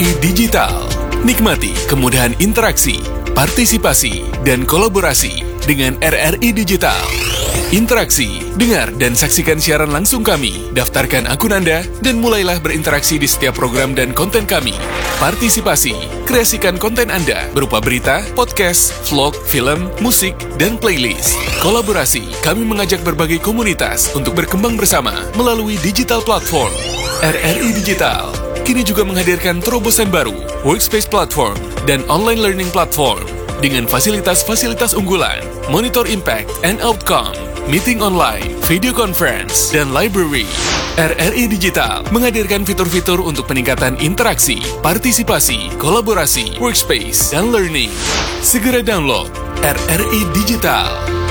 RRI Digital. Nikmati kemudahan interaksi, partisipasi, dan kolaborasi dengan RRI Digital. Interaksi, dengar dan saksikan siaran langsung kami, daftarkan akun Anda, dan mulailah berinteraksi di setiap program dan konten kami. Partisipasi, kreasikan konten Anda berupa berita, podcast, vlog, film, musik, dan playlist. Kolaborasi, kami mengajak berbagai komunitas untuk berkembang bersama melalui digital platform. RRI Digital kini juga menghadirkan terobosan baru, workspace platform, dan online learning platform dengan fasilitas-fasilitas unggulan, monitor impact and outcome, meeting online, video conference, dan library. RRI Digital menghadirkan fitur-fitur untuk peningkatan interaksi, partisipasi, kolaborasi, workspace, dan learning. Segera download RRI Digital.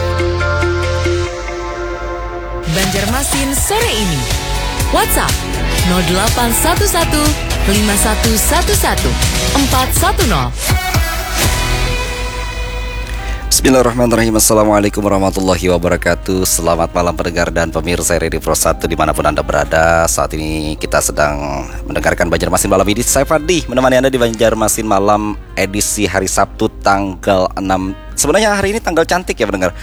Banjarmasin sore ini. WhatsApp 0811 5111 410. Bismillahirrahmanirrahim. Assalamualaikum warahmatullahi wabarakatuh. Selamat malam pendengar dan pemirsa RRI Pro 1 dimanapun Anda berada. Saat ini kita sedang mendengarkan Banjarmasin Malam ini. Saya Fadli menemani Anda di Banjarmasin Malam edisi hari Sabtu tanggal 6. Sebenarnya hari ini tanggal cantik ya pendengar,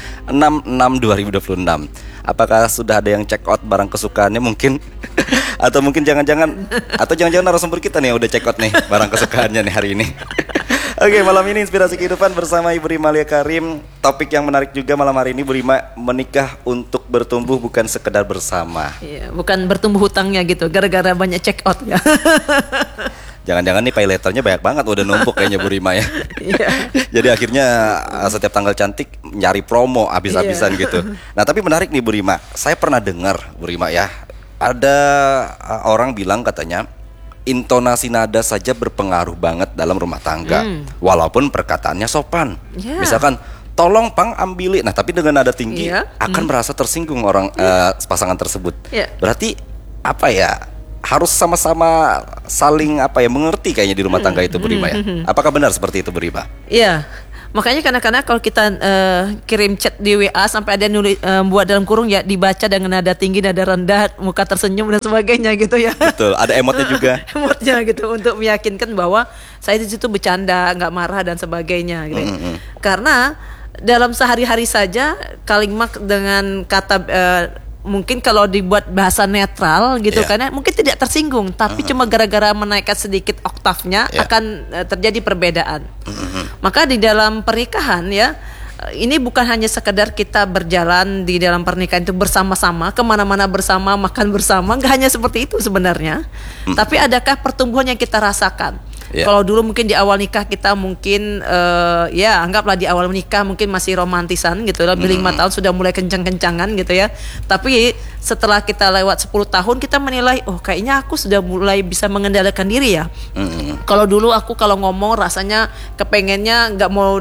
6/6/2026. Apakah sudah ada yang check out barang kesukaannya mungkin? Atau mungkin jangan-jangan narasumber kita nih yang udah check out nih barang kesukaannya nih hari ini. Oke, malam ini Inspirasi Kehidupan bersama Ibu Rima Lia Karim. Topik yang menarik juga malam hari ini, Bu Rima, menikah untuk bertumbuh bukan sekedar bersama. Iya, bukan bertumbuh hutangnya gitu, gara-gara banyak check out ya. Jangan-jangan nih pay letternya banyak banget udah numpuk kayaknya Bu Rima ya. Jadi akhirnya setiap tanggal cantik nyari promo habis-habisan gitu. Nah, tapi menarik nih Bu Rima. Saya pernah dengar Bu Rima ya, ada orang bilang katanya intonasi nada saja berpengaruh banget dalam rumah tangga. Walaupun perkataannya sopan. Misalkan tolong Pang ambili. Nah, tapi dengan nada tinggi akan merasa tersinggung orang pasangan tersebut. Berarti apa ya? Harus sama-sama saling mengerti kayaknya di rumah tangga itu Bu Rima ya. Apakah benar seperti itu Bu Rima? Iya. Makanya kadang-kadang kalau kita kirim chat di WA sampai ada nulis buat dalam kurung ya dibaca dengan nada tinggi, nada rendah, muka tersenyum dan sebagainya gitu ya. Betul, ada emotnya juga. Emotnya gitu untuk meyakinkan bahwa saya di situ bercanda, nggak marah dan sebagainya gitu. Karena dalam sehari-hari saja kalimat dengan kata mungkin kalau dibuat bahasa netral gitu karena mungkin tidak tersinggung, tapi cuma gara-gara menaikkan sedikit oktavnya akan terjadi perbedaan. Maka di dalam pernikahan ya, ini bukan hanya sekedar kita berjalan di dalam pernikahan itu bersama-sama, kemana-mana bersama, makan bersama, nggak hanya seperti itu sebenarnya. Tapi adakah pertumbuhan yang kita rasakan? Kalau dulu mungkin di awal nikah kita mungkin anggaplah di awal menikah mungkin masih romantisan gitu, lebih 5 tahun sudah mulai kencang-kencangan gitu ya. Tapi setelah kita lewat 10 tahun kita menilai, oh kayaknya aku sudah mulai bisa mengendalikan diri ya. Kalau dulu aku kalau ngomong rasanya kepengennya nggak mau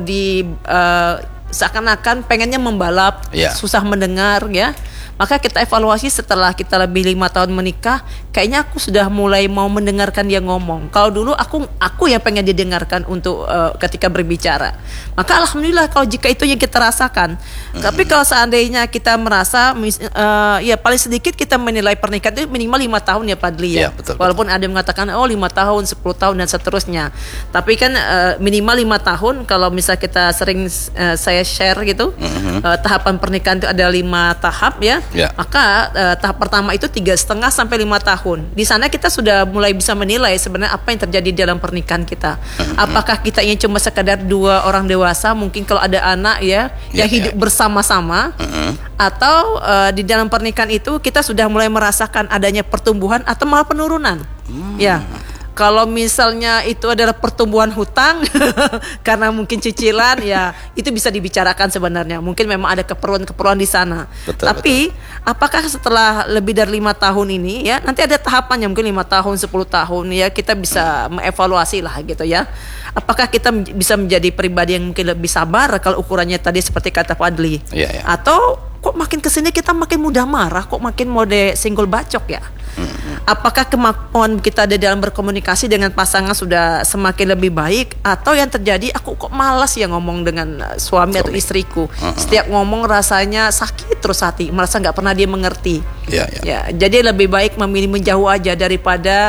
seakan-akan pengennya membalap, susah mendengar ya. Maka kita evaluasi setelah kita lebih 5 tahun menikah, kayaknya aku sudah mulai mau mendengarkan dia ngomong. Kalau dulu aku yang pengen didengarkan untuk ketika berbicara. Maka alhamdulillah kalau jika itu yang kita rasakan. Tapi kalau seandainya kita merasa paling sedikit kita menilai pernikahan itu minimal 5 tahun ya Padli ya. Betul, walaupun ada yang mengatakan 5 tahun, 10 tahun dan seterusnya. Tapi kan minimal 5 tahun kalau misal kita sering saya share gitu. Tahapan pernikahan itu ada 5 tahap ya. Maka tahap pertama itu 3,5 sampai 5 tahun. Di sana kita sudah mulai bisa menilai sebenarnya apa yang terjadi dalam pernikahan kita. Apakah kita ini cuma sekadar 2 orang dewasa, mungkin kalau ada anak yang hidup bersama-sama, atau di dalam pernikahan itu kita sudah mulai merasakan adanya pertumbuhan atau malah penurunan. Kalau misalnya itu adalah pertumbuhan hutang karena mungkin cicilan ya itu bisa dibicarakan sebenarnya. Mungkin memang ada keperluan-keperluan di sana. Tapi apakah setelah lebih dari 5 tahun ini ya nanti ada tahapannya mungkin 5 tahun, 10 tahun ya kita bisa mengevaluasi lah gitu ya. Apakah kita bisa menjadi pribadi yang mungkin lebih sabar kalau ukurannya tadi seperti kata Fadli. Atau kok makin kesini kita makin mudah marah, kok makin mode single bacok ya. Apakah kemampuan kita ada dalam berkomunikasi dengan pasangan sudah semakin lebih baik, atau yang terjadi aku kok malas ya ngomong dengan suami atau istriku. Setiap ngomong rasanya sakit terus hati, merasa nggak pernah dia mengerti. Ya, jadi lebih baik memilih menjauh aja daripada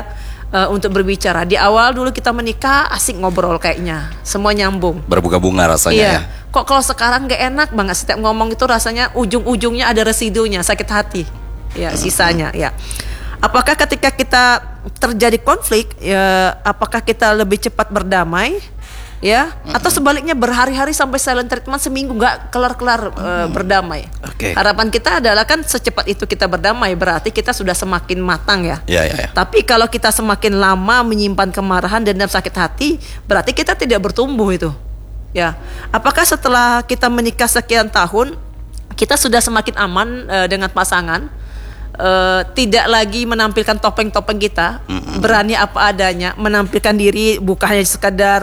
untuk berbicara. Di awal dulu kita menikah asik ngobrol kayaknya, semua nyambung. Berbunga-bunga rasanya Iya. ya. Kok kalau sekarang gak enak banget, setiap ngomong itu rasanya ujung-ujungnya ada residunya, sakit hati. Ya, sisanya ya. Apakah ketika kita terjadi konflik, ya, apakah kita lebih cepat berdamai, ya, atau sebaliknya berhari-hari sampai silent treatment, seminggu nggak kelar-kelar berdamai? Oke. Harapan kita adalah kan secepat itu kita berdamai, berarti kita sudah semakin matang ya. Ya, ya, ya. Tapi kalau kita semakin lama menyimpan kemarahan dan sakit hati, berarti kita tidak bertumbuh itu. Ya, apakah setelah kita menikah sekian tahun, kita sudah semakin aman dengan pasangan? Tidak lagi menampilkan topeng-topeng kita, berani apa adanya, menampilkan diri bukan hanya sekedar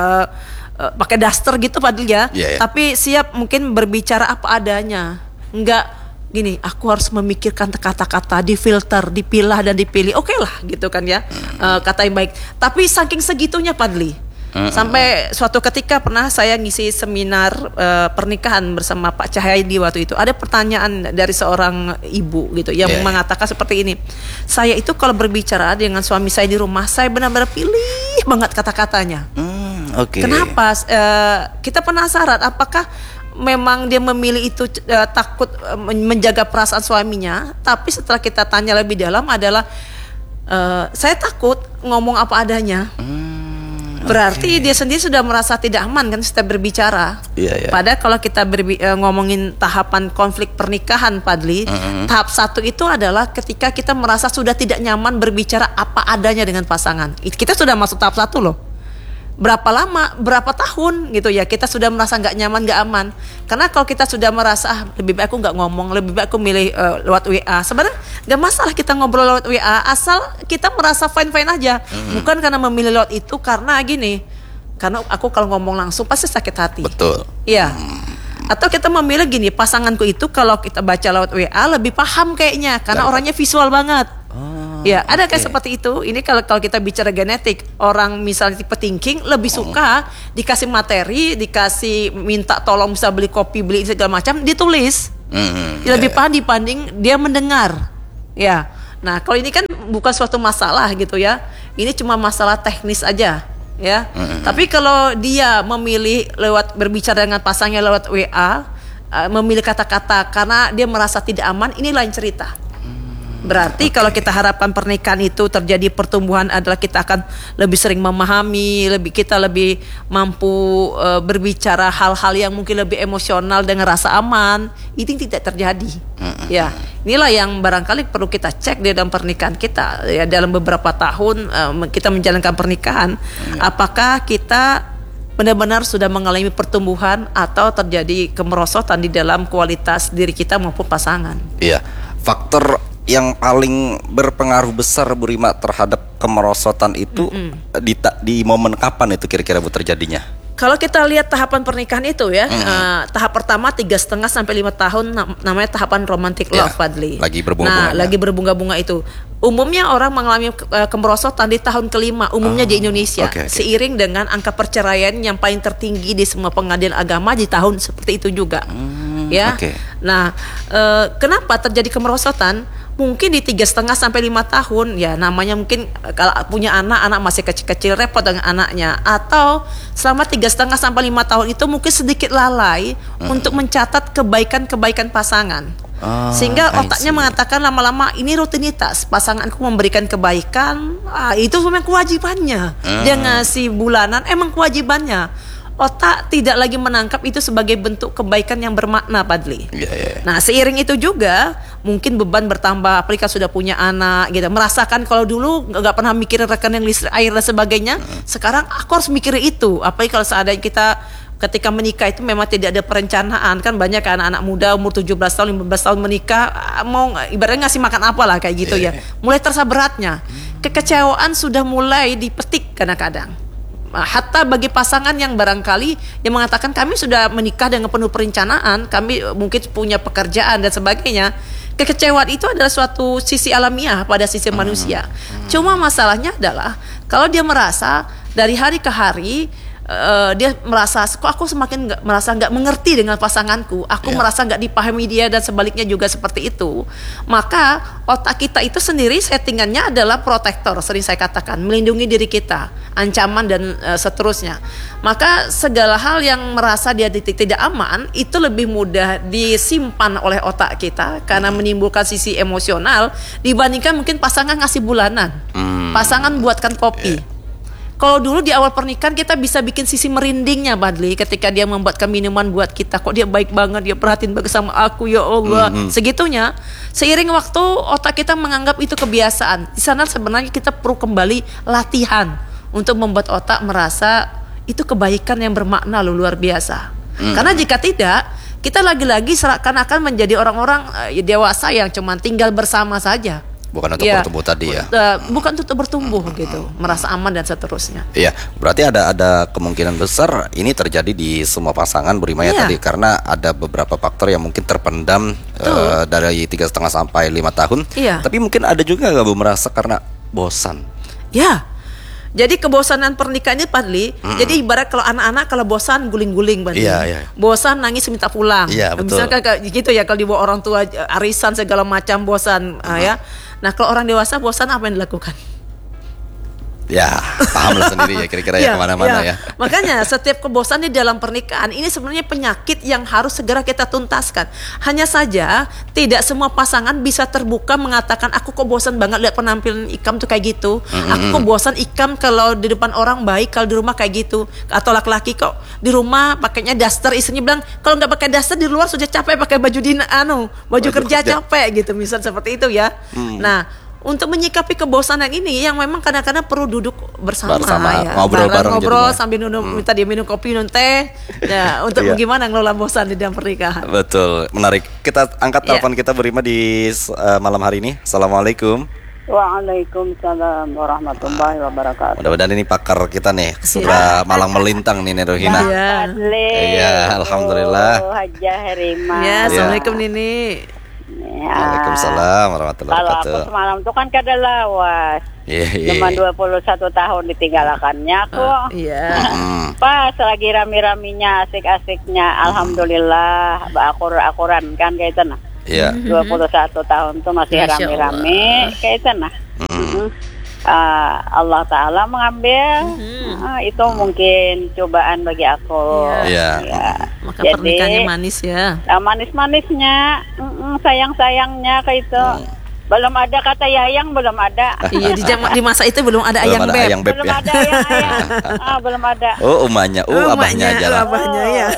pakai daster gitu Fadil ya, tapi siap mungkin berbicara apa adanya, enggak gini, aku harus memikirkan kata-kata, difilter, dipilah dan dipilih, oke lah gitu kan ya, kata yang baik. Tapi saking segitunya Fadli, sampai suatu ketika pernah saya ngisi seminar pernikahan bersama Pak Cahyadi waktu itu. Ada pertanyaan dari seorang ibu gitu yang mengatakan seperti ini. Saya itu kalau berbicara dengan suami saya di rumah, saya benar-benar pilih banget kata-katanya. Kenapa? Kita penasaran apakah memang dia memilih itu takut menjaga perasaan suaminya. Tapi setelah kita tanya lebih dalam adalah saya takut ngomong apa adanya. Berarti dia sendiri sudah merasa tidak aman kan setiap berbicara. Padahal kalau kita ngomongin tahapan konflik pernikahan Fadli, tahap 1 itu adalah ketika kita merasa sudah tidak nyaman berbicara apa adanya dengan pasangan. Kita sudah masuk tahap 1 loh. Berapa lama, berapa tahun gitu ya, kita sudah merasa nggak nyaman, nggak aman. Karena kalau kita sudah merasa lebih baik aku nggak ngomong, lebih baik aku milih lewat WA. Sebenarnya nggak masalah kita ngobrol lewat WA, asal kita merasa fine-fine aja. Bukan karena memilih lewat itu, karena gini, karena aku kalau ngomong langsung pasti sakit hati. Betul. Iya. Atau kita memilih gini, pasanganku itu kalau kita baca lewat WA lebih paham kayaknya, karena orangnya visual banget. Ya, ada kayak seperti itu. Ini kalau kita bicara genetik, orang misalnya tipe thinking lebih suka dikasih materi, dikasih minta tolong bisa beli kopi, beli segala macam, ditulis. Lebih paham dibanding dia mendengar. Ya. Nah, kalau ini kan bukan suatu masalah gitu ya. Ini cuma masalah teknis aja, ya. Tapi kalau dia memilih lewat berbicara dengan pasangnya lewat WA, memilih kata-kata karena dia merasa tidak aman, ini lain cerita. Berarti kalau kita harapkan pernikahan itu terjadi pertumbuhan adalah kita akan lebih sering memahami, kita lebih mampu berbicara hal-hal yang mungkin lebih emosional dengan rasa aman. Itu tidak terjadi. Ya, inilah yang barangkali perlu kita cek di dalam pernikahan kita. Ya, dalam beberapa tahun kita menjalankan pernikahan, apakah kita benar-benar sudah mengalami pertumbuhan atau terjadi kemerosotan di dalam kualitas diri kita maupun pasangan. Iya, faktor yang paling berpengaruh besar Bu Rima terhadap kemerosotan itu di momen kapan itu kira-kira Bu terjadinya? Kalau kita lihat tahapan pernikahan itu ya, tahap pertama 3,5 sampai 5 tahun namanya tahapan romantic love, Fadli. Lagi berbunga-bunga. Nah, lagi berbunga-bunga itu. Umumnya orang mengalami kemerosotan di tahun kelima, umumnya di Indonesia. Seiring dengan angka perceraian yang paling tertinggi di semua pengadilan agama di tahun seperti itu juga. Ya. Nah, kenapa terjadi kemerosotan? Mungkin di 3,5 sampai 5 tahun ya, namanya mungkin kalau punya anak masih kecil-kecil repot dengan anaknya, atau selama 3,5 sampai 5 tahun itu mungkin sedikit lalai untuk mencatat kebaikan-kebaikan pasangan. Sehingga otaknya mengatakan lama-lama ini rutinitas, pasanganku memberikan kebaikan, itu memang kewajibannya. Dia ngasih bulanan, emang kewajibannya. Otak tidak lagi menangkap itu sebagai bentuk kebaikan yang bermakna, Padli. Nah, seiring itu juga mungkin beban bertambah, apalagi sudah punya anak gitu. Merasakan kalau dulu nggak pernah mikirin rekening listrik, air dan sebagainya, sekarang aku harus mikirin itu. Apalagi kalau seandainya kita ketika menikah itu memang tidak ada perencanaan, kan banyak anak-anak muda umur 17 tahun, 15 tahun menikah, mau ibaratnya ngasih makan apa lah kayak gitu ya. Mulai terasa beratnya. Kekecewaan sudah mulai dipetik kadang-kadang. Hatta bagi pasangan yang barangkali yang mengatakan kami sudah menikah dengan penuh perencanaan, kami mungkin punya pekerjaan dan sebagainya, kekecewaan itu adalah suatu sisi alamiah pada sisi manusia. Cuma masalahnya adalah kalau dia merasa dari hari ke hari dia merasa kok aku semakin merasa nggak mengerti dengan pasanganku, aku merasa nggak dipahami dia dan sebaliknya juga seperti itu. Maka otak kita itu sendiri settingannya adalah protektor, sering saya katakan, melindungi diri kita, ancaman dan seterusnya. Maka segala hal yang merasa dia tidak aman itu lebih mudah disimpan oleh otak kita karena menimbulkan sisi emosional dibandingkan mungkin pasangan ngasih bulanan, pasangan buatkan kopi. Kalau dulu di awal pernikahan kita bisa bikin sisi merindingnya, Badli, ketika dia membuatkan minuman buat kita. Kok dia baik banget, dia perhatiin banget sama aku, ya Allah. Segitunya, seiring waktu otak kita menganggap itu kebiasaan. Di sana sebenarnya kita perlu kembali latihan untuk membuat otak merasa itu kebaikan yang bermakna loh, luar biasa. Karena jika tidak, kita lagi-lagi seakan-akan menjadi orang-orang dewasa yang cuma tinggal bersama saja. Bukan untuk bertumbuh tadi ya. Bukan untuk bertumbuh gitu, merasa aman dan seterusnya. Iya, berarti ada kemungkinan besar ini terjadi di semua pasangan Burimaya tadi, karena ada beberapa faktor yang mungkin terpendam dari 3,5 sampai 5 tahun. Iya. Tapi mungkin ada juga nggak Bu merasa karena bosan. Ya. Jadi kebosanan pernikahan ini, Padli. Jadi ibarat kalau anak-anak kalau bosan guling-guling, Padli. Bosan nangis minta pulang. Misalkan kayak gitu ya, kalau dibawa orang tua arisan segala macam bosan ya. Nah, kalau orang dewasa bosan apa yang dilakukan? Ya, paham lah sendiri ya kira-kira ya kemana-mana ya. Makanya setiap kebosanan di dalam pernikahan ini sebenarnya penyakit yang harus segera kita tuntaskan. Hanya saja tidak semua pasangan bisa terbuka mengatakan aku kok bosan banget lihat penampilan Ikam tuh kayak gitu. Aku kok bosan Ikam kalau di depan orang baik, kalau di rumah kayak gitu. Atau laki-laki kok di rumah pakainya daster, istrinya bilang kalau nggak pakai daster di luar sudah capek pakai baju baju kerja capek gitu, misal seperti itu ya. Nah, untuk menyikapi kebosanan ini yang memang kadang-kadang perlu duduk bersama ya. Ngobrol sambil minta dia minum kopi, minum teh ya, untuk bagaimana ngelola bosan di dalam pernikahan. Betul, menarik. Kita angkat telepon kita Burima di malam hari ini. Assalamualaikum. Waalaikumsalam warahmatullahi wabarakatuh. Mudah-mudahan ini pakar kita nih, sudah malang melintang nih Nerohina. Iya, alhamdulillah. Hajah Herima. Ya, assalamualaikum Nini. Waalaikumsalam warahmatullahi wabarakatuh. Kalau aku semalam tuh kan kada lawas. Cuma 21 tahun ditinggalkannya aku. Pas lagi rami-raminya, asik-asiknya, alhamdulillah, akur-akuran kan kayak itu nah. 21 tahun tuh masih rami-rami kayak itu nah. Allah Ta'ala mengambil itu mungkin cobaan bagi aku. Maka pernikahannya manis ya. Manis-manisnya, sayang-sayangnya kayak itu. Belum ada kata yayang, belum ada. Iya, di masa itu belum ada ayang beb. Belum ada ayang. Belum ada. Oh, umahnya, abahnya aja lah. Abahnya ya.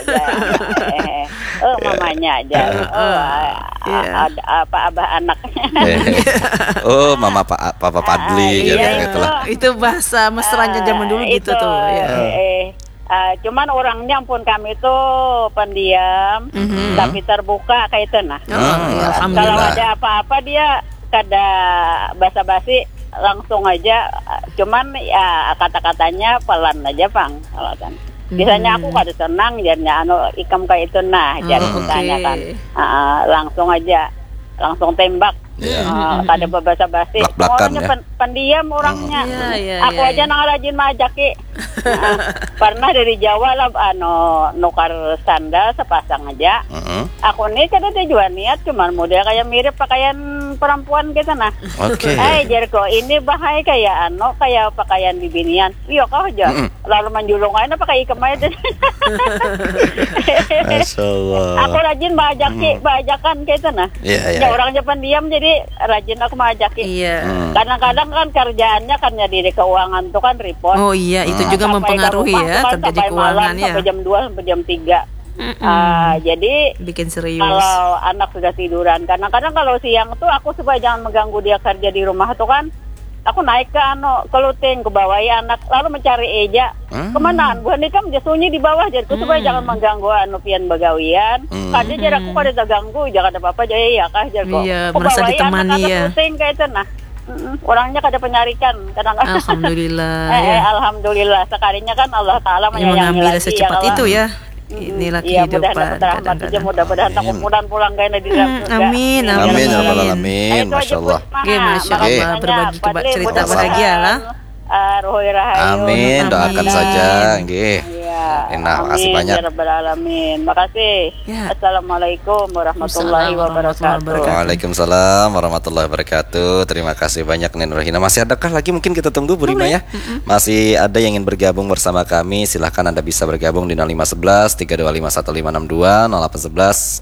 Mamanya aja. Ada apa abah anaknya. Mama papa Padli gitu lah. Itu bahasa mesranya zaman dulu gitu tuh ya. Cuman orangnya ampun kami itu pendiam, tapi terbuka kayak itu nah. Kalau ada apa-apa dia kada basa-basi, langsung aja. Cuman ya kata-katanya pelan aja Bang. Biasanya aku kada senang jadinya Ikam kayak itu nah, jadi tanya kan. Langsung aja, langsung tembak. Kada basa-basi. Orangnya pendiam orangnya. Aku aja nang rajin majaki. Pernah dari Jawa lah nukar sandal sepasang aja. Aku nih kada tujuan niat, cuman model kayak mirip pakaian perempuan gitu nah. Jerko ini bahaya kayak kayak pakaian bibinian. Iya kau aja. Lalu menjulung aja pakai Ikam aja. Aku rajin bajakan kayak itu nah. Ya orangnya pendiam jadi rajin aku majaki. Kadang-kadang kan kerjaannya kan jadi keuangan tuh kan report. Oh iya, itu juga mempengaruhi ya terjadi keuangan ya. Sampai jam 2 sampai jam 3. Jadi bikin serius. Kalau anak sudah tiduran, kadang-kadang kalau siang tuh aku supaya jangan mengganggu dia kerja di rumah tuh kan, aku naik ke keluting ke bawah ya anak, lalu mencari Eja kemana Bu Nikam dia sunyi di bawah jadi supaya jangan mengganggu pian bagawian. Kada jarakku kada terganggu, jangan ada apa-apa jadi ya kah jarko. Merasa ditemani ya. Keluting kayak itu nah. Orangnya kada penyarikan kadang-kadang. Alhamdulillah. Alhamdulillah sekalinya kan Allah Ta'ala menyayangi mengambil lagi secepat ya itu ya. Inilah kehidupan. Mudah-mudahan kemudahan pulang kayak di dalam. Amin. Amin. Masya Allah. Masya Allah. Berbagi cerita bahagia lah. Rohoi rahayu. Amin. Doakan saja. Rina, makasih banyak. Ya Rabbal Alamin. Makasih. Ya. Assalamualaikum warahmatullahi wabarakatuh. Waalaikumsalam warahmatullahi wabarakatuh. Terima kasih banyak Nen Rohina. Masih adakah lagi mungkin kita tunggu Bu Rima ya? Masih ada yang ingin bergabung bersama kami, silahkan Anda bisa bergabung di 0511 3251562, 0811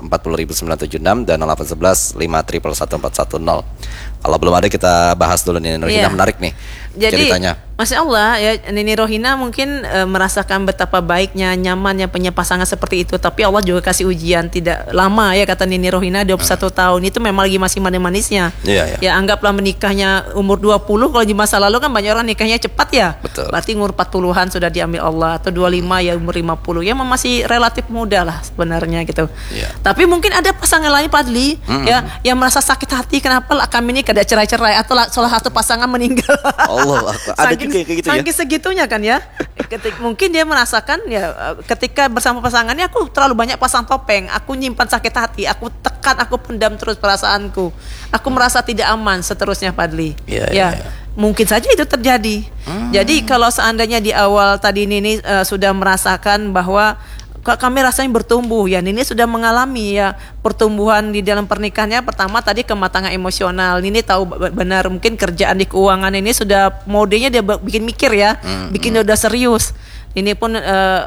40976 dan 0811 5111410. Kalau belum ada kita bahas dulu nih Nen Rohina, menarik nih. Jadi ceritanya. Masya Allah ya, Nini Rohina mungkin merasakan betapa baiknya, nyamannya punya pasangan seperti itu. Tapi Allah juga kasih ujian tidak lama ya, kata Nini Rohina 21 tahun itu memang lagi masih manis-manisnya. Ya anggaplah menikahnya umur 20, kalau di masa lalu kan banyak orang nikahnya cepat ya. Betul. Berarti umur 40-an sudah diambil Allah, atau 25 ya umur 50. Ya masih relatif muda lah sebenarnya gitu. Tapi mungkin ada pasangan lain Padli ya yang merasa sakit hati, kenapa kami ini kada cerai-cerai, atau salah satu pasangan meninggal. Allah, ada juga kayak gitu ya. Saking segitunya kan ya. Mungkin dia merasakan ya, ketika bersama pasangannya aku terlalu banyak pasang topeng, aku nyimpan sakit hati, aku tekan, aku pendam terus perasaanku, aku merasa tidak aman seterusnya Padli. Mungkin saja itu terjadi. Jadi kalau seandainya di awal tadi Nini sudah merasakan bahwa kami rasanya bertumbuh ya, Nini sudah mengalami ya pertumbuhan di dalam pernikahannya. Pertama tadi kematangan emosional, Nini tahu benar mungkin kerjaan di keuangan ini sudah modenya dia bikin mikir ya, bikin dia udah serius. Ini pun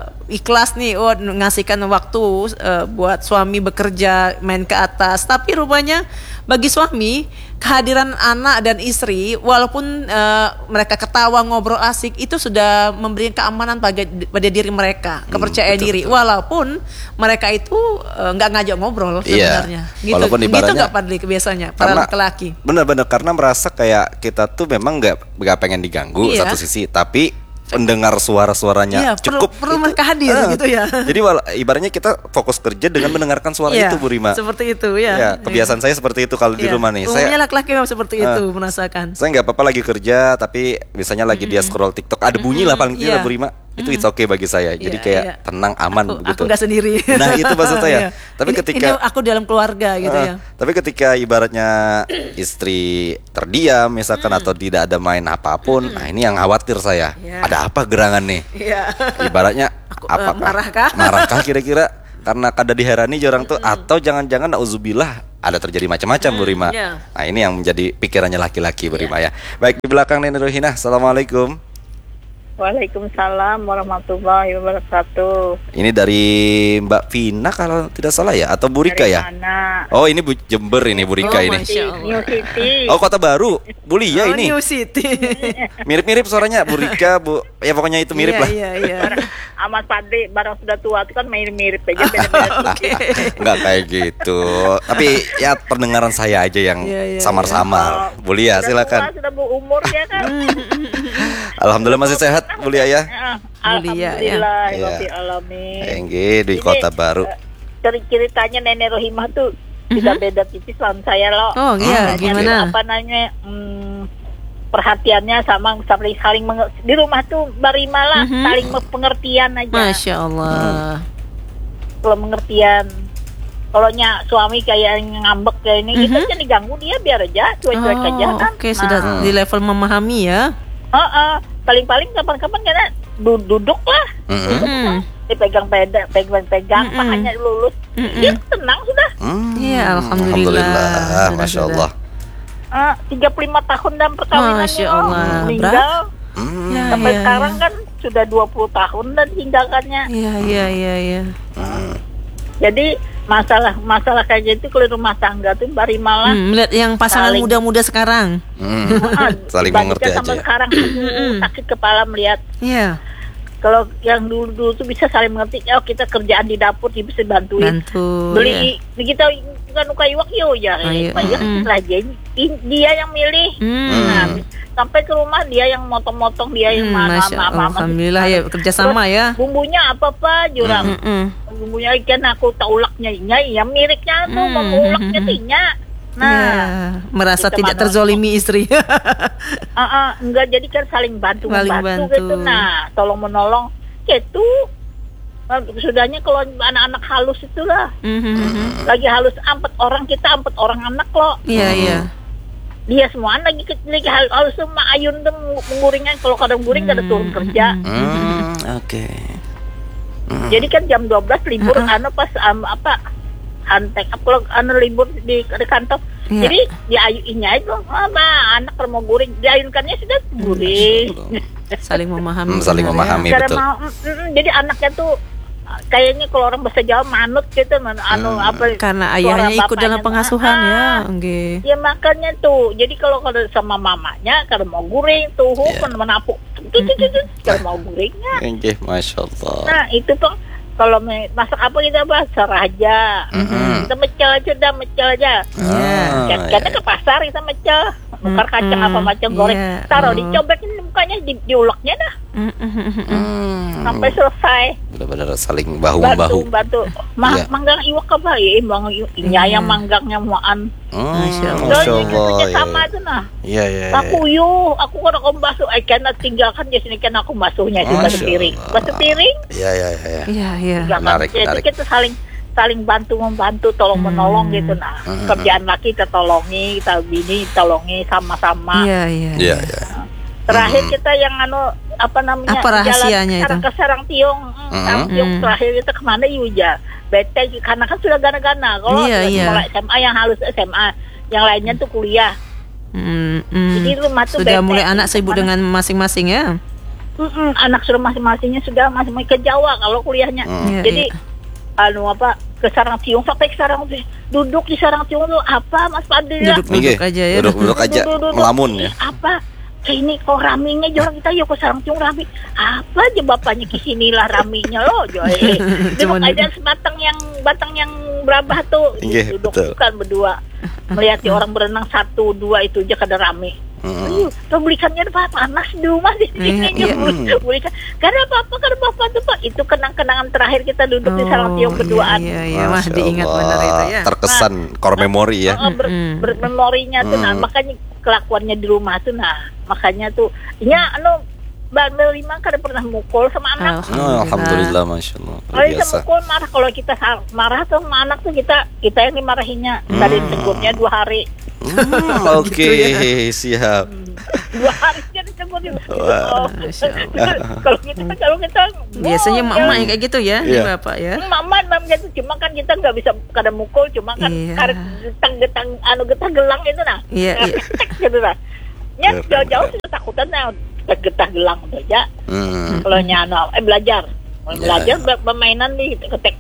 ikhlas nih, ngasihkan waktu buat suami bekerja, main ke atas. Tapi rupanya bagi suami kehadiran anak dan istri, walaupun mereka ketawa ngobrol asik, itu sudah memberi keamanan pada diri mereka, kepercayaan diri. Walaupun mereka itu nggak ngajak ngobrol sebenarnya. Gitu. Walaupun gitu nggak Padli biasanya para laki-laki. Benar-benar karena merasa kayak kita tuh memang nggak pengen diganggu satu sisi, tapi pendengar suara-suaranya cukup perlu mereka hadir gitu ya. Jadi ibaratnya kita fokus kerja dengan mendengarkan suara itu Bu Rima. Seperti itu ya. Kebiasaan saya seperti itu kalau di rumah nih. Umumnya laki-laki memang seperti itu merasakan. Saya nggak apa-apa lagi kerja, tapi misalnya lagi dia scroll TikTok, ada bunyi lah paling tidak Bu Rima. Itu it's okay bagi saya. Jadi kayak tenang, aman begitu. Aku nggak sendiri. Nah itu maksud saya. Tapi ketika ini aku dalam keluarga gitu ya. Tapi ketika ibaratnya istri terdiam misalkan atau tidak ada main apapun, nah ini yang khawatir saya. Ada apa gerangan nih? Ibaratnya apa? Marahkah kira-kira? Karena kada diherani orang tuh, atau jangan-jangan nauzubillah ada terjadi macam-macam Bu Rima. Nah ini yang menjadi pikirannya laki-laki Bu Rima ya. Baik, di belakang Nini Rohina. Assalamualaikum. Waalaikumsalam warahmatullahi wabarakatuh. Ini dari Mbak Vina kalau tidak salah ya, atau Bu Rika ya? Mana? Oh ini Jember ini Bu Rika ini. New City. Oh Kota Baru, Bu Lia ini. New City. Mirip-mirip suaranya Bu Rika, Bu. Ya pokoknya itu mirip lah. Iya. Amat Padli barang sudah tua itu kan mirip-mirip aja, beda-beda. Enggak kayak gitu. Tapi ya pendengaran saya aja yang samar-samar. Bu Lia silakan. Sudah berumur ya kan. Alhamdulillah masih sehat Bu Lia ya. Alhamdulillah rabbil alamin. Di Kota Baru. Ceritanya Nenek Rohimah tuh tidak beda tipis lawan saya loh. Oh iya, gimana? Apa namanya? Perhatiannya sama saling di rumah tuh barima lah, saling pengertian aja. Masya Allah. Kalau pengertian, kalau suami kayak ngambek kayak ini, kita jangan diganggu dia, biar aja cuek-cuek aja kan. Oke, sudah di level memahami ya. Paling-paling kapan-kapan kena duduk lah, dipegang pahanya lulus, dia tenang sudah. Iya, alhamdulillah. Masya Allah. 35 tahun dalam perkawinan. Masya Allah. Meninggal. Sampai sekarang kan sudah 20 tahun dan tinggalkannya. Iya. Jadi masalah kayak gitu kalau rumah tangga tuh barimalah. Melihat yang pasangan muda-muda sekarang. Saling mengerti aja. Sampai sekarang sakit kepala melihat. Iya. Kalau yang dulu tuh bisa saling mengerti. Oh kita kerjaan di dapur dia bisa bantuin. Beli kita kan iwak setelah dia yang milih. Nah, sampai ke rumah dia yang motong-motong, dia yang alhamdulillah ya kerjasama ya. Bumbunya apa jurang. Bumbunya ikan aku taulaknya ya miripnya tuh memulaknya tinya. Nah, merasa tidak terzolimi istri. Enggak, jadi kan saling bantu gitu. Nah, tolong menolong gitu. Sudahnya kalau anak-anak halus itulah. Lagi halus ampet orang anak loh. Iya. Dia semua lagi halus sama ayun tuh menguringnya, kalau kadang guring kada turun kerja. Oke. Jadi kan jam 12 libur pas antek kalau libur di kantor. Iya. Jadi diayuinnya itu anak kalau mau guring, diayunkannya sudah guring. Saling memahami. Saling benar memahami. ya. betul. Jadi anaknya tuh kayaknya kalau orang bahasa Jawa manut gitu Karena suara ayahnya ikut bapaknya dalam tuh, pengasuhan ya, nggih. Ya makanya tuh. Jadi kalau sama mamanya kalau mau guring tuh menapuk. Kalau mau guringnya. Nggih, Masya Allah. Nah, itu tuh kalau masak apa kita Seraja. Kita mecel aja. Karena ke pasar kita mecel, nukar kacang apa macam goreng, taruh dicobek ini mukanya diuleknya dah. Sampai selesai. Benar-benar saling bahu-membahu. Bantu. Manggang iwak apa ya? Yang manggangnya muaan. Masya Allah. Allah. Sama itu nah. Iya. Aku kan aku basuh. Karena tinggalkan di sini kan aku basuhnya di basuh piring. Basuh piring. Iya. Jadi Menarik. kita saling bantu-membantu, tolong-menolong gitu nah. Kerjaan laki kita tolongi, kita bini tolongi sama-sama. Iya. Terakhir kita yang apa rahasianya itu? Ke Sarang Tiong. Sarang Tiong terakhir kita kemana Yuja? Bete karena kan sudah gana-gana. Kalau mulai SMA yang halus SMA, yang lainnya tuh kuliah. Jadi rumah tuh sudah bete. mulai anak sibuk dengan masing-masing ya. Anak sudah masing-masingnya sudah masing-masing ke Jawa kalau kuliahnya. Jadi ke Sarang Tiong sampai ke Sarang duduk di Sarang Tiong tuh apa Mas Fadil? Duduk aja ya. Duduk aja melamun ya. Apa? Kayak ini kok raminya jorang kita yuk ke Sarang Tiong rami. Apa aja bapaknya kesinilah raminya loh Joy. Duduk aja batang yang berabah tuh. Duduk bukan berdua. Melihat orang berenang 1, 2 itu aja kada rame. Ayo, belikannya panas di rumah di sini. Belikan. Karena bapak tuh Pak, itu kenang-kenangan terakhir kita duduk di Sarang Tiong berduaan. Iya, mah diingat benar itu ya. Terkesan core memory ya. Bermemorinya tuh nah, makanya kelakuannya di rumah tuh nah, makanya tuh Mbak Melima kada pernah mukul sama anak. Alhamdulillah, Masya Allah. Kalau kita mukul marah, kalau kita marah sama anak tuh kita yang dimarahinya. Tadi tegurnya 2 hari. Oke, siap. 2 hari dia ditegur. Kalau kita biasanya mama yang kayak gitu ya, Bapak ya. Mama gitu, cuma kan kita nggak bisa kada mukul, cuma kan getang gelang itu nah. Iya. Gitu nah. Ya jauh-jauh sudah takutan nah. Getah gelang aja. Kalau belajar permainan di ketek.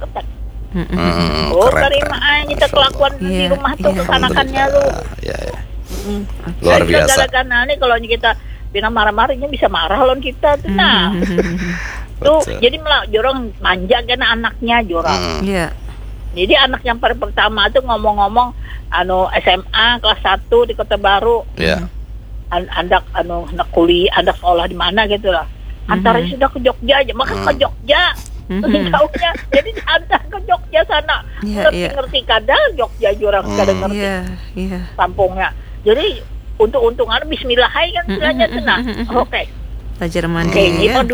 Terima aja kelakuan di rumah tuh kesanakannya lu. Luar biasa. Gara-gara nih kalau kita bina marah-marahnya bisa marah lawan kita tuh nah. Tuh jadi malah jorong manja karena anaknya jorong. Iya. Jadi anak yang pertama tuh ngomong-ngomong SMA kelas 1 di Kota Baru. Iya. Anak kuliah, anak sekolah di mana gitu lah. Antara sudah ke Jogja aja, maka ke Jogja. Jauhnya, jadi antar ke Jogja sana. Ngerti kada Jogja jurang kada ngerti. Kampungnya. Jadi untung-untungan bismillah kan istilahnya senang. Oke. Belajar mandiri. Ini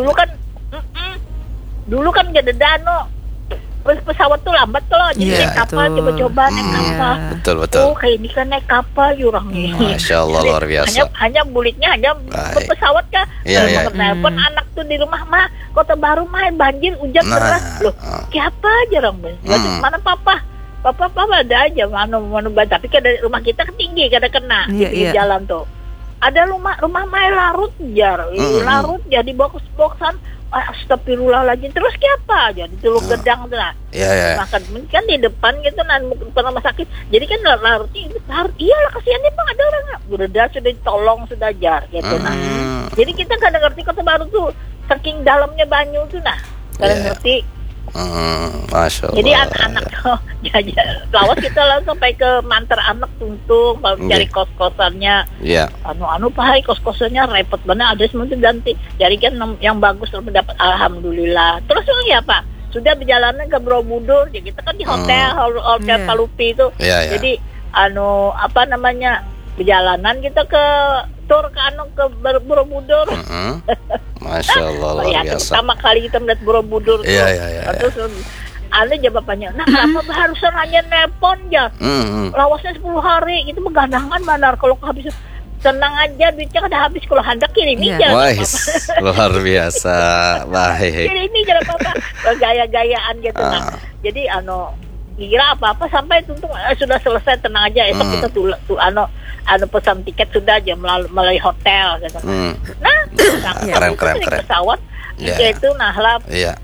dulu kan gak ada dano. Pesawat tuh lambat loh, jadi naik kapal, coba-coba naik kapal. Betul. Kayak ini kan naik kapal jurang nih. Masya Allah, luar biasa. Hanya bulitnya hanya pesawat kah? Kalau telepon anak tuh di rumah mah, Kota Baru mah banjir, hujan deras loh. Siapa jurang? Mana papa ada aja mana tapi kan dari rumah kita tinggi, kada kena di jalan tuh. Ada rumah mah larut jar di box-boxan. Astagfirullahaladzim. Terus siapa aja di Teluk Gedang tuh nah. Makan kan di depan gitu nah rumah sakit. Jadi kan larutnya iyalah kasihannya Bang ada orang sudah ditolong sudah jar gitu nah. Jadi kita kadang ngerti Kota Baru tuh saking dalamnya banyu tuh nah. Kadang ngerti. Masya Allah. Jadi anak-anak lawas kita langsung sampai ke Mantar anak tuntung cari kos-kosannya. Pahai kos-kosannya repot banget, ada semua itu ganti. Jadi kan yang bagus mendapat alhamdulillah. Terus lagi apa? Sudah berjalanan ke Borobudur, ya kita kan di hotel Palupi itu. Jadi perjalanan kita ke tur ke Borobudur. Masya Allah, luar biasa. Pertama kali kita melihat Borobudur. Terus jawabannya, kenapa barusan hanya nelpon ya? Lawasnya 10 hari, itu begandangan benar kalau kehabisan. tenang aja, duitnya kan udah habis, kalau hendak kirimi Iya. jangan Wah, apa-apa. luar biasa. Baik. Kirimi jangan apa-apa, gaya-gayaan gitu. Nah, jadi kira apa-apa sampai tuntung sudah selesai, tenang aja, esok kita pesan tiket sudah aja melalui hotel gitu. Nah, Keren. pesawat itu lah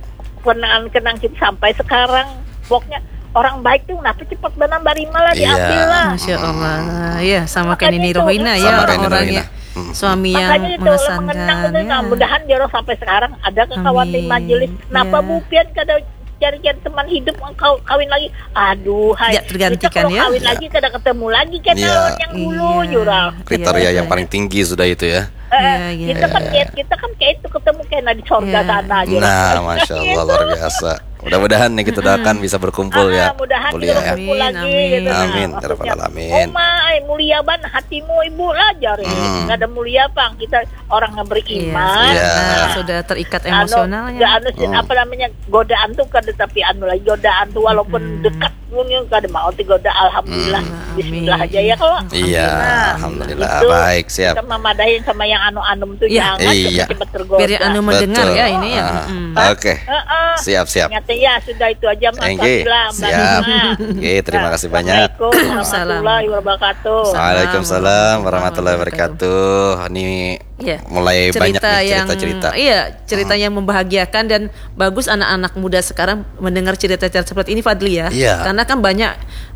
kenang kita sampai sekarang. Pokoknya orang baik tuh kenapa cepat benar malah diambil lah. Masya Allah. Ya, sama kayak Nini Makanya itu, Rohina ya, sama kayak Nini orang-orangnya. Suami yang Makanya itu mengesankan. mengenang Ya. mudah-mudahan dia sampai sekarang ada kekhawatiran Amin. majelis. Kenapa Ya. Bu Pian kada cari-cari teman hidup kawin lagi? Aduh, hai. Ya, tergantikan kita kalau ya. kawin lagi kada ketemu lagi kan Iya. lawan yang dulu Iya. jurang. Kriteria Iya. yang paling tinggi sudah itu ya. Iya. Kita kan kayak itu ketemu kayak di sorga Iya. sana jurang. Nah, Masya Allah, luar biasa. Mudah-mudahan nih kita doakan bisa berkumpul ya. Mudahan Mulia kita ya. berkumpul lagi Amin, gitu. Nah, amin, ya rabbal maksudnya, alamin. mulia ban hatimu ibu lah jari. Nggak ada mulia bang, kita orang yang beriman. Iya. Nah, sudah terikat emosionalnya. Apa namanya, godaan tuh kada, tapi lagi godaan tuh walaupun dekat punya kada mau goda. Alhamdulillah, Bismillah aja ya kalau. Iya, Nah, alhamdulillah. itu Baik, siap. Kita memadahin sama yang anu-anum tuh Iya. jangan Iya. cepat tergoda. Biar yang mendengar Betul. ya ini ya. Oke. Siap. Ternyata ya sudah itu aja Mas Thank you. Fadila, Mbak Siap. Nina. Oke, terima kasih banyak. Assalamualaikum warahmatullahi wabarakatuh. Waalaikumsalam warahmatullahi wabarakatuh. Ini Iya. mulai banyak nih yang cerita-cerita. Iya, cerita yang membahagiakan dan bagus anak-anak muda sekarang mendengar cerita-cerita seperti ini, Fadli ya. Iya. Karena kan banyak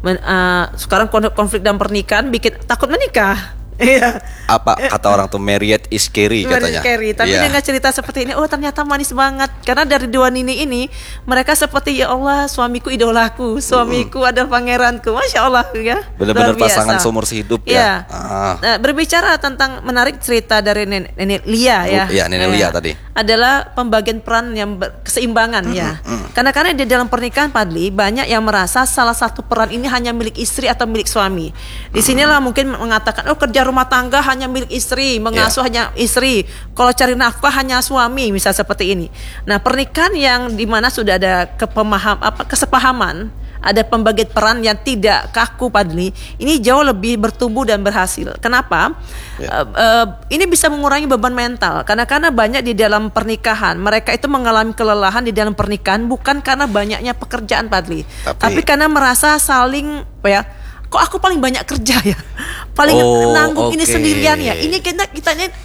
sekarang konflik dalam pernikahan bikin takut menikah. Iya. Apa kata orang tuh, married is scary katanya. Scary. Tapi Iya. dengan cerita seperti ini, oh ternyata manis banget. Karena dari dua Nini ini, mereka seperti ya Allah, suamiku idolaku, suamiku adalah pangeranku. Masya Allah ya. Benar-benar Luar biasa. pasangan seumur hidup Iya. ya. Nah, berbicara tentang menarik cerita dari Nenek Lia ya. Iya, Nenek Lia tadi. Adalah pembagian peran yang keseimbangan ya. Karena di dalam pernikahan, Padli, banyak yang merasa salah satu peran ini hanya milik istri atau milik suami. Di sinilah mungkin mengatakan, oh kerja rumah tangga hanya milik istri, mengasuh hanya istri, kalau cari nafkah hanya suami, misal seperti ini. Nah, pernikahan yang dimana sudah ada kesepahaman, ada pembagian peran yang tidak kaku, Padli, ini jauh lebih bertumbuh dan berhasil. Kenapa? Ini bisa mengurangi beban mental karena banyak di dalam pernikahan mereka itu mengalami kelelahan di dalam pernikahan bukan karena banyaknya pekerjaan, Padli, tapi karena merasa saling kok aku paling banyak kerja ya, paling nanggung ini sendirian ya, ini kita